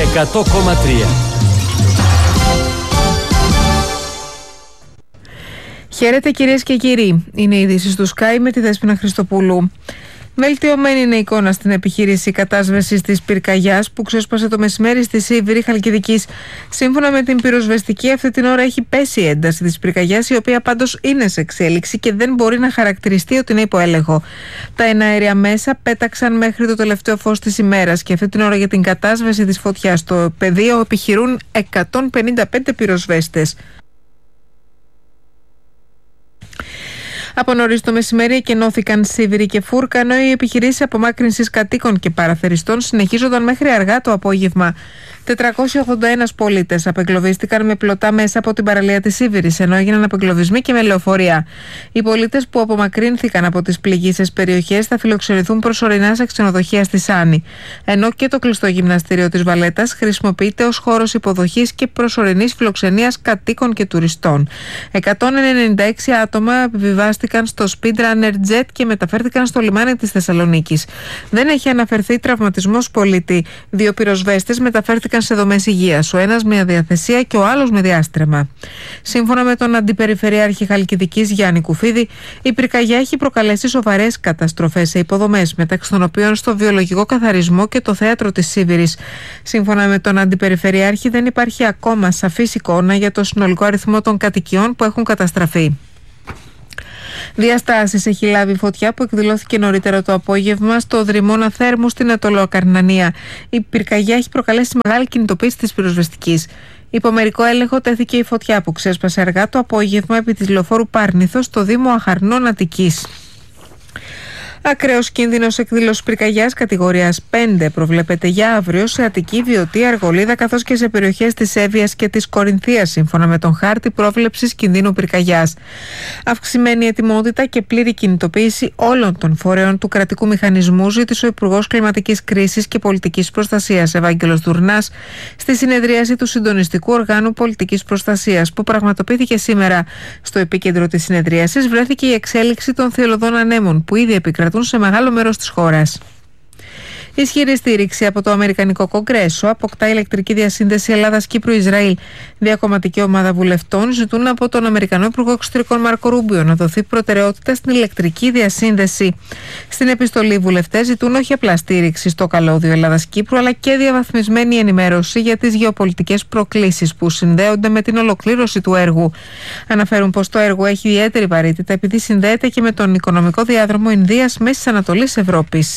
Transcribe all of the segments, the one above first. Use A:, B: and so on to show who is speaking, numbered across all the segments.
A: 100,3.
B: Χαίρετε κυρίες και κύριοι. Είναι οι ειδήσεις του Sky με τη Δέσποινα Χριστοπούλου. Βελτιωμένη είναι η εικόνα στην επιχείρηση κατάσβεσης της πυρκαγιάς που ξέσπασε το μεσημέρι στη Σίβηρη Χαλκιδικής. Σύμφωνα με την πυροσβεστική, αυτή την ώρα έχει πέσει η ένταση της πυρκαγιάς, η οποία πάντως είναι σε εξέλιξη και δεν μπορεί να χαρακτηριστεί ότι είναι υπό έλεγχο. Τα εναέρια μέσα πέταξαν μέχρι το τελευταίο φως της ημέρας και αυτή την ώρα για την κατάσβεση της φωτιάς στο πεδίο επιχειρούν 155 πυροσβέστες. Από νωρίς το μεσημέρι εκενώθηκαν Σίβηρη και Φούρκα, ενώ οι επιχειρήσεις απομάκρυνσης κατοίκων και παραθεριστών συνεχίζονταν μέχρι αργά το απόγευμα. 481 πολίτες απεγκλωβίστηκαν με πλωτά μέσα από την παραλία της Σίβηρης, ενώ έγιναν απεγκλωβισμοί και με λεωφορεία. Οι πολίτες που απομακρύνθηκαν από τις πληγείσες περιοχές θα φιλοξενηθούν προσωρινά σε ξενοδοχεία στη Σάνη, ενώ και το κλειστό γυμναστήριο της Βαλέτας χρησιμοποιείται ως χώρος υποδοχής και προσωρινής φιλοξενίας κατοίκων και τουριστών. 196 άτομα επιβιβάστηκαν στο Speedrunner Jet και μεταφέρθηκαν στο λιμάνι της Θεσσαλονίκης. Δεν έχει αναφερθεί τραυματισμός πολίτη. 2 πυροσβέστες μεταφέρθηκαν σε δομές υγείας, ο ένας με αδιαθεσία και ο άλλος με διάστρεμα. Σύμφωνα με τον Αντιπεριφερειάρχη Χαλκιδικής Γιάννη Κουφίδη, η πυρκαγιά έχει προκαλέσει σοβαρές καταστροφές σε υποδομές, μεταξύ των οποίων στο βιολογικό καθαρισμό και το θέατρο της Σίβηρης. Σύμφωνα με τον Αντιπεριφερειάρχη, δεν υπάρχει ακόμα σαφής εικόνα για το συνολικό αριθμό των κατοικιών που έχουν καταστραφεί. Διαστάσεις έχει λάβει φωτιά που εκδηλώθηκε νωρίτερα το απόγευμα στο δρυμώνα Θέρμου στην Αττολοακαρνανία. Η πυρκαγιά έχει προκαλέσει μεγάλη κινητοποίηση της πυροσβεστικής. Υπό μερικό έλεγχο τέθηκε η φωτιά που ξέσπασε αργά το απόγευμα επί της λεωφόρου Πάρνηθος στο Δήμο Αχαρνών Αττικής. Ακραίος κίνδυνος εκδήλωσης πυρκαγιάς κατηγορίας 5 προβλέπεται για αύριο σε Αττική, Βιωτή, Αργολίδα καθώς και σε περιοχές της Εύβοιας και της Κορινθίας, σύμφωνα με τον χάρτη πρόβλεψης κινδύνου πυρκαγιάς. Αυξημένη ετοιμότητα και πλήρη κινητοποίηση όλων των φορέων του κρατικού μηχανισμού ζήτησε ο Υπουργός Κλιματικής Κρίσης και Πολιτικής Προστασίας Ευάγγελος Δουρνάς στη συνεδρίαση του Συντονιστικού Οργάνου Πολιτικής Προστασίας που πραγματοποιήθηκε σήμερα. Στο επίκεντρο της συνεδρίασης βρέθηκε η εξέλιξη των θειολωδών ανέμων που ήδη επικρατούν σε μεγάλο μέρος της χώρας. Ισχυρή στήριξη από το Αμερικανικό Κογκρέσο αποκτά η ηλεκτρική διασύνδεση Ελλάδας-Κύπρου-Ισραήλ. Διακομματική ομάδα βουλευτών ζητούν από τον Αμερικανό Υπουργό Εξωτερικών Μάρκο Ρούμπιο να δοθεί προτεραιότητα στην ηλεκτρική διασύνδεση. Στην επιστολή, οι βουλευτές ζητούν όχι απλά στήριξη στο καλώδιο Ελλάδας-Κύπρου, αλλά και διαβαθμισμένη ενημέρωση για τις γεωπολιτικές προκλήσεις που συνδέονται με την ολοκλήρωση του έργου. Αναφέρουν πως το έργο έχει ιδιαίτερη βαρύτητα επειδή συνδέεται και με τον οικονομικό διάδρομο Ινδίας-Μέσης Ανατολής Ευρώπης.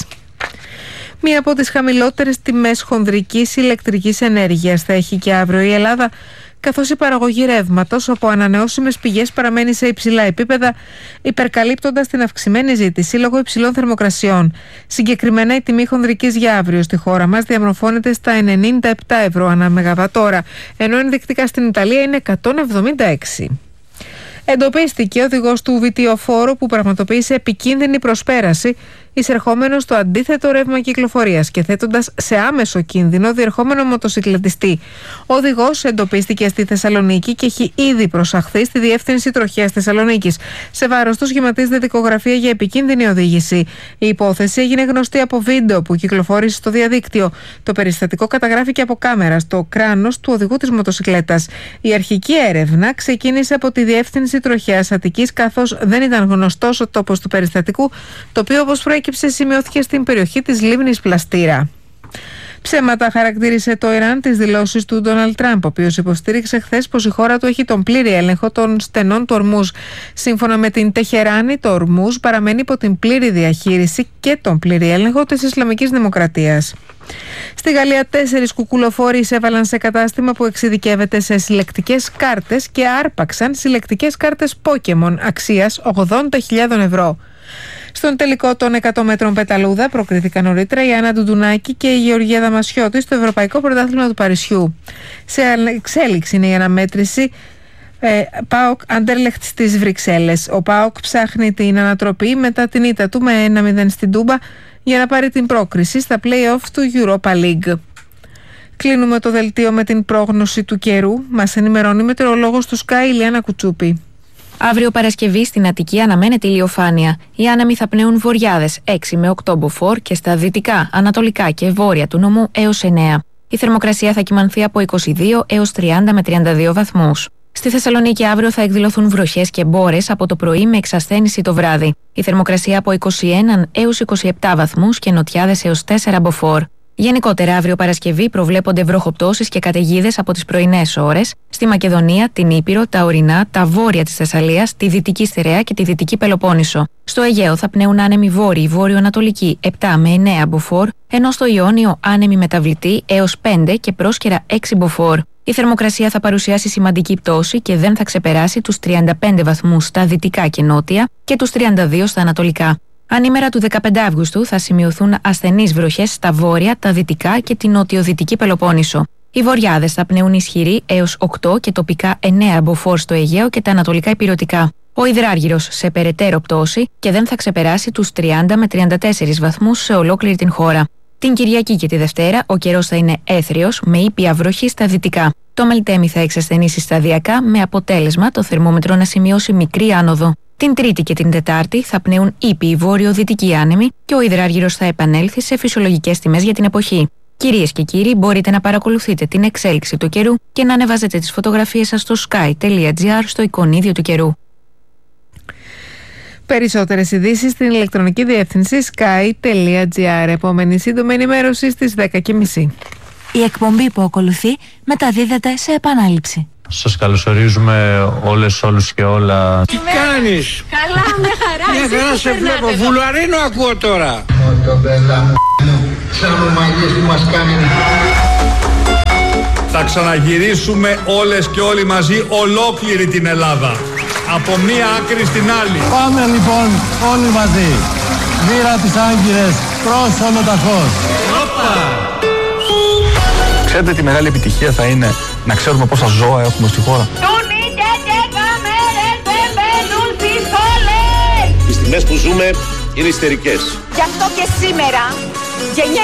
B: Μία από τις χαμηλότερες τιμές χονδρικής ηλεκτρικής ενέργειας θα έχει και αύριο η Ελλάδα, καθώς η παραγωγή ρεύματος από ανανεώσιμες πηγές παραμένει σε υψηλά επίπεδα, υπερκαλύπτοντας την αυξημένη ζήτηση λόγω υψηλών θερμοκρασιών. Συγκεκριμένα, η τιμή χονδρικής για αύριο στη χώρα μας διαμορφώνεται στα 97 ευρώ ανά μεγαβατόρα, ενώ ενδεικτικά στην Ιταλία είναι 176. Εντοπίστηκε ο οδηγός του βιτιοφόρου που πραγματοποίησε επικίνδυνη προσπέραση εισερχόμενο στο αντίθετο ρεύμα κυκλοφορίας και θέτοντας σε άμεσο κίνδυνο διερχόμενο μοτοσυκλετιστή. Ο οδηγός εντοπίστηκε στη Θεσσαλονίκη και έχει ήδη προσαχθεί στη Διεύθυνση Τροχέας Θεσσαλονίκης. Σε βάρος του σχηματίζεται δικογραφία για επικίνδυνη οδήγηση. Η υπόθεση έγινε γνωστή από βίντεο που κυκλοφόρησε στο διαδίκτυο. Το περιστατικό καταγράφηκε από κάμερα στο κράνος του οδηγού της μοτοσυκλέτας. Η αρχική έρευνα ξεκίνησε από τη Διεύθυνση Τροχέας Αττικής, καθώς δεν ήταν γνωστός ο τόπος του περιστατικού, το οποίο, όπως προέκυψε, σημειώθηκε στην περιοχή της λίμνης Πλαστήρα. Ψέματα χαρακτήρισε το Ιράν τις δηλώσεις του Ντόναλντ Τραμπ, ο οποίος υποστήριξε χθες πως η χώρα του έχει τον πλήρη έλεγχο των στενών του Ορμούζ. Σύμφωνα με την Τεχεράνη, το Ορμούζ παραμένει υπό την πλήρη διαχείριση και τον πλήρη έλεγχο της Ισλαμικής Δημοκρατίας. Στη Γαλλία, 4 κουκουλοφόροι εισέβαλαν σε κατάστημα που εξειδικεύεται σε συλλεκτικές κάρτες και άρπαξαν συλλεκτικές κάρτες Pokémon αξίας 80.000 ευρώ. Στον τελικό των 100 μέτρων πεταλούδα προκρίθηκαν νωρίτερα η Άννα Ντουντουνάκη και η Γεωργία Δαμασιώτη στο Ευρωπαϊκό Πρωτάθλημα του Παρισιού. Σε εξέλιξη είναι η αναμέτρηση ΠΑΟΚ Anderlecht στις Βρυξέλλες. Ο ΠΑΟΚ ψάχνει την ανατροπή μετά την ήττα του με 1-0 στην Τούμπα για να πάρει την πρόκριση στα play-off του Europa League. Κλείνουμε το δελτίο με την πρόγνωση του καιρού. Μας ενημερώνει η μετεωρολόγος του Sky, Ηλιάνα Κουτσούπη.
C: Αύριο Παρασκευή στην Αττική αναμένεται ηλιοφάνεια. Οι άνεμοι θα πνέουν βορειάδες 6 με 8 μποφόρ και στα δυτικά, ανατολικά και βόρεια του νομού έως 9. Η θερμοκρασία θα κυμανθεί από 22 έως 30 με 32 βαθμούς. Στη Θεσσαλονίκη αύριο θα εκδηλωθούν βροχές και μπόρες από το πρωί με εξασθένηση το βράδυ. Η θερμοκρασία από 21 έως 27 βαθμούς και νοτιάδες έως 4 μποφόρ. Γενικότερα, αύριο Παρασκευή προβλέπονται βροχοπτώσεις και καταιγίδες από τις πρωινές ώρες στη Μακεδονία, την Ήπειρο, τα ορεινά, τα βόρεια της Θεσσαλίας, τη Δυτική Στερεά και τη Δυτική Πελοπόννησο. Στο Αιγαίο θα πνέουν άνεμοι βόρειοι, βόρειο-ανατολικοί 7 με 9 μποφόρ, ενώ στο Ιόνιο άνεμοι μεταβλητοί έως 5 και πρόσκαιρα 6 μποφόρ. Η θερμοκρασία θα παρουσιάσει σημαντική πτώση και δεν θα ξεπεράσει τους 35 βαθμούς στα δυτικά και νότια και τους 32 στα ανατολικά. Ανήμερα του 15 Αυγούστου θα σημειωθούν ασθενείς βροχές στα βόρεια, τα δυτικά και την νοτιοδυτική Πελοπόννησο. Οι βορειάδες θα πνέουν ισχυροί έως 8 και τοπικά 9 μποφόρ στο Αιγαίο και τα ανατολικά ηπειρωτικά. Ο υδράργυρος σε περαιτέρω πτώση και δεν θα ξεπεράσει τους 30 με 34 βαθμούς σε ολόκληρη την χώρα. Την Κυριακή και τη Δευτέρα ο καιρός θα είναι έθριος με ήπια βροχή στα δυτικά. Το Μελτέμι θα εξασθενήσει σταδιακά με αποτέλεσμα το θερμόμετρο να σημειώσει μικρή άνοδο. Την Τρίτη και την Τετάρτη θα πνέουν ήπιοι βόρειο-δυτικοί άνεμοι και ο υδράργυρος θα επανέλθει σε φυσιολογικές τιμές για την εποχή. Κυρίες και κύριοι, μπορείτε να παρακολουθείτε την εξέλιξη του καιρού και να ανεβάζετε τις φωτογραφίες σας στο sky.gr στο εικονίδιο του καιρού.
B: Περισσότερες ειδήσεις στην ηλεκτρονική διεύθυνση sky.gr. Επόμενη σύντομη ενημέρωση στις 10:30.
A: Η εκπομπή που ακολουθεί μεταδίδεται σε επανάληψη.
D: Σας καλωσορίζουμε όλους και όλα.
E: Τι κάνεις?
F: Καλά, μια χαρά.
E: Μια χαρά σε βλέπω. Βουλαρίνο ακούω τώρα.
G: Μοτομπέλα μου, τσαμομαγιές που μας κάνουν.
H: Θα ξαναγυρίσουμε όλες και όλοι μαζί ολόκληρη την Ελλάδα. Από μία άκρη στην άλλη.
I: Πάμε λοιπόν όλοι μαζί. Βήρα τις Άγκυρες προς Ολοταχώς.
J: Ξέρετε τι μεγάλη επιτυχία θα είναι να ξέρουμε πόσα ζώα έχουμε στη χώρα.
K: Οι στιγμές που ζούμε είναι ιστερικές.
F: Γι' αυτό και σήμερα γενιά